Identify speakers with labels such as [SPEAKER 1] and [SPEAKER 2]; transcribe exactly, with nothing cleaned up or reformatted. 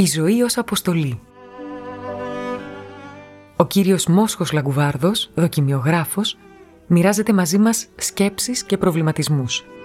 [SPEAKER 1] Η ζωή ως αποστολή. Ο κύριος Μόσχος Λαγκουβάρδος, δοκιμιογράφος, μοιράζεται μαζί μας σκέψεις και προβληματισμούς.